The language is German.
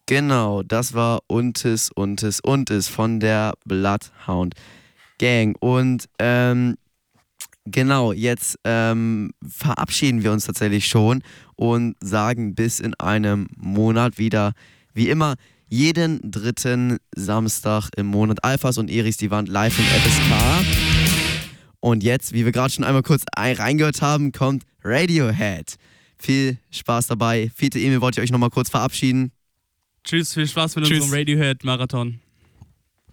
Genau, das war Untes von der Bloodhound Gang. Und genau, jetzt verabschieden wir uns tatsächlich schon und sagen bis in einem Monat wieder, wie immer, jeden dritten Samstag im Monat Alphas und Eris die Wand live im FSK. Und jetzt, wie wir gerade schon einmal kurz reingehört haben, kommt Radiohead. Viel Spaß dabei. Fiete Emil, wollte ich euch nochmal kurz verabschieden. Tschüss, viel Spaß mit unserem Radiohead-Marathon.